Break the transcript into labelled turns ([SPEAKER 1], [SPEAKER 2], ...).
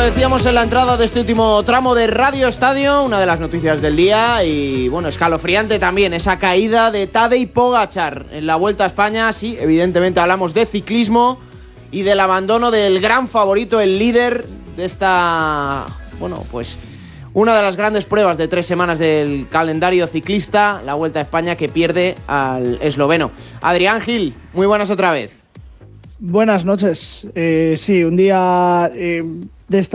[SPEAKER 1] decíamos en la entrada de este último tramo de Radio Estadio, una de las noticias del día y, bueno, escalofriante también, esa caída de Tadej Pogačar en la Vuelta a España. Sí, evidentemente hablamos de ciclismo y del abandono del gran favorito, el líder de esta, bueno, pues una de las grandes pruebas de 3 semanas del calendario ciclista, la Vuelta a España, que pierde al esloveno. Adrián Gil, muy buenas otra vez.
[SPEAKER 2] Buenas noches. Sí, un día de esta